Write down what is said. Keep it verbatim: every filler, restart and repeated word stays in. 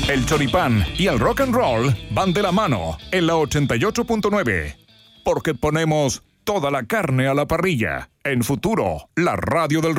El choripán y el rock and roll van de la mano en la ochenta y ocho punto nueve. Porque ponemos toda la carne a la parrilla. En Futuro, la radio del